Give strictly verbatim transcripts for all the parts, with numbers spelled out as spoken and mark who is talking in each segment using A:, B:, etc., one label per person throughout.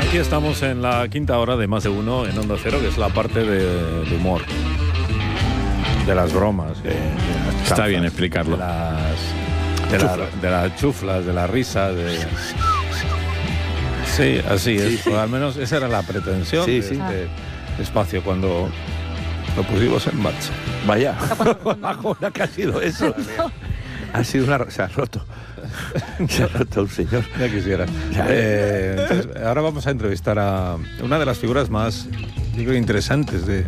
A: Aquí estamos en la quinta hora de Más de Uno en Onda Cero, que es la parte de, de humor, de las bromas. De, de las
B: Está bien explicarlo.
A: De las, de, la, de las chuflas, de la risa. De... Sí, así es. Sí, sí. O al menos esa era la pretensión sí, de sí. este espacio cuando lo pusimos en marcha.
C: Vaya, ahora que ha sido eso. Ha sido una... Se ha roto. Se ha roto un señor.
A: Ya quisiera. Eh, entonces, ahora vamos a entrevistar a una de las figuras más, yo creo, interesantes de,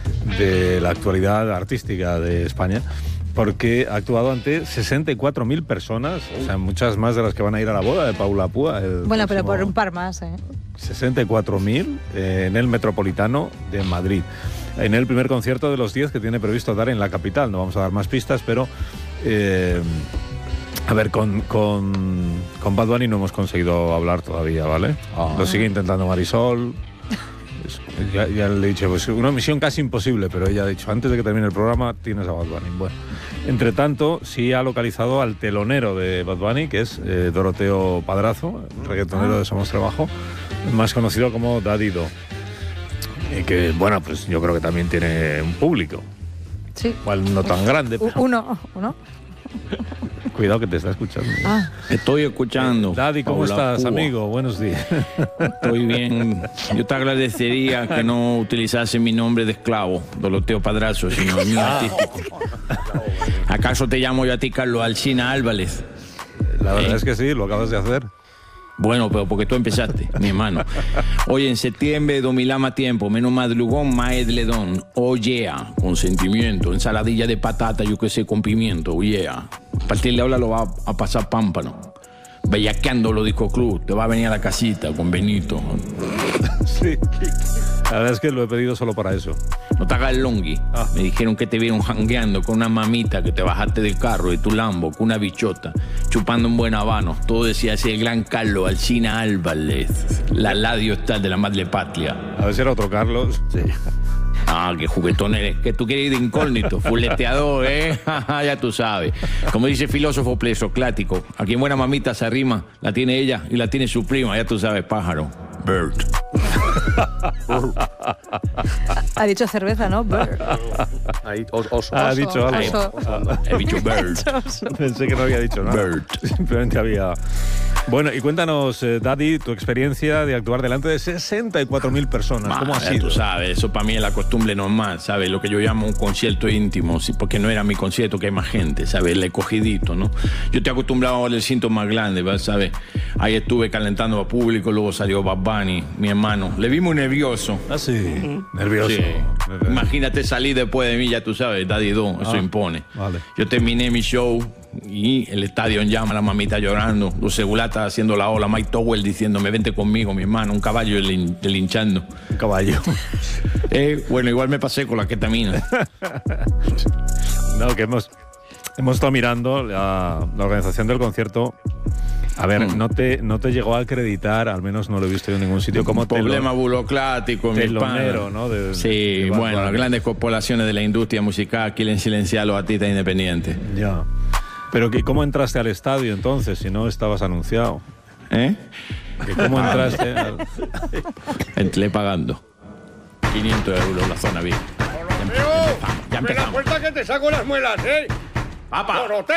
A: de la actualidad artística de España, porque ha actuado ante sesenta y cuatro mil personas, o sea, muchas más de las que van a ir a la boda de Paula Púa.
D: Bueno, pero por un par más, ¿eh?
A: sesenta y cuatro mil eh, en el Metropolitano de Madrid. En el primer concierto de los diez que tiene previsto dar en la capital. No vamos a dar más pistas, pero... Eh, a ver, con, con, con Bad Bunny no hemos conseguido hablar todavía, ¿vale? Oh. Lo sigue intentando Marisol. Ya, ya le he dicho, pues una misión casi imposible, pero ella ha dicho, antes de que termine el programa, tienes a Bad Bunny. Bueno, entre tanto, sí ha localizado al telonero de Bad Bunny, que es eh, Doroteo Padrazo, reggaetonero de Somos Trabajo, más conocido como Daddy Do. Y que, bueno, pues yo creo que también tiene un público.
D: Sí.
A: Igual no tan grande. Pero...
D: Uno, uno.
A: Cuidado que te está escuchando.
B: Ah. Estoy escuchando.
A: Eh, Daddy, ¿cómo
B: Paula
A: estás,
B: Púa.
A: amigo? Buenos días.
B: Estoy bien. Yo te agradecería que no utilizase mi nombre de esclavo, Doroteo Padrazo, sino el mío artístico. ¿Acaso te llamo yo a ti Carlos Alsina Álvarez?
A: La verdad ¿Eh? es que sí, lo acabas de hacer.
B: Bueno, pero porque tú empezaste, mi hermano. Oye, en septiembre domilá más tiempo, menos madrugón, más edledón. Oh yeah, con sentimiento, ensaladilla de patata, yo qué sé, con pimiento, oh yeah. A partir de ahora lo va a pasar pámpano. Bellaqueando lo disco club, te va a venir a la casita con Benito.
A: Sí, la verdad es que lo he pedido solo para eso.
B: No te hagas el longui. Ah. Me dijeron que te vieron jangueando con una mamita, que te bajaste del carro de tu Lambo con una bichota, chupando un buen habano. Todo decía así el gran Carlos Alsina Álvarez, la ladio está de la madre patria.
A: A ver si era otro Carlos.
B: Sí. Ah, qué juguetón eres. Que tú quieres ir de incógnito, fuleteador, ¿eh? Ya tú sabes. Como dice el filósofo presocrático, a quien buena mamita se arrima, la tiene ella y la tiene su prima, ya tú sabes, pájaro. Bird.
D: Ha dicho cerveza, ¿no? Bird.
C: Ahí, os, oso.
A: Ha dicho algo.
D: Oso.
B: He dicho bird.
A: Pensé que no había dicho nada.
B: Bird.
A: Simplemente había... Bueno, y cuéntanos, eh, Daddy, tu experiencia de actuar delante de sesenta y cuatro mil personas.
B: Ma,
A: ¿Cómo ha
B: ya
A: sido?
B: Tú sabes, eso para mí es la costumbre normal, ¿sabes? Lo que yo llamo un concierto íntimo, ¿sí? Porque no era mi concierto, que hay más gente, ¿sabes? El escogidito, ¿no? Yo estoy acostumbrado al recinto más grande, ¿sabes? Ahí estuve calentando a público, luego salió Bad Bunny, mi hermano. Le vi muy nervioso.
A: Ah, sí. Uh-huh. Nervioso.
B: Sí. Imagínate salir después de mí, ya tú sabes, Daddy Do, eso ah, impone. Vale. Yo terminé mi show y el estadio en llama, la mamita llorando, los segulatas haciendo la ola, Mike Towell diciéndome, vente conmigo, mi hermano, un caballo delinchando.
A: Un caballo.
B: Eh, bueno, igual me pasé con la ketamina.
A: No, que hemos, hemos estado mirando la, la organización del concierto. A ver, mm. no te no te llegó a acreditar, al menos no lo he visto en ningún sitio, como
B: problema telo, burocrático, mi
A: telonero, ¿no? De,
B: sí,
A: de
B: bueno, las grandes corporaciones de la industria musical quieren silenciar a los artistas independientes.
A: Ya. Pero que, ¿cómo entraste al estadio entonces, si no estabas anunciado?
B: ¿Eh?
A: ¿Que ¿Cómo entraste? Al...
B: Entré pagando quinientos euros la zona V I P.
E: Ya empezamos. Ya empezamos. ¡Abre la puerta que te saco las muelas, eh!
B: ¡Papa!